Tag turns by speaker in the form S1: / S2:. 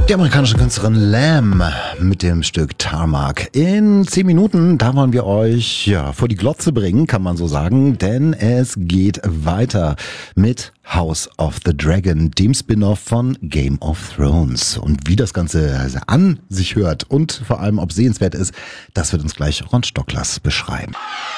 S1: Die amerikanische Künstlerin Lamb mit dem Stück Tarmac. In 10 Minuten, da wollen wir euch vor die Glotze bringen, kann man so sagen, denn es geht weiter mit House of the Dragon, dem Spin-off von Game of Thrones. Und wie das Ganze an sich hört und vor allem ob sehenswert ist, das wird uns gleich Ron Stocklers beschreiben.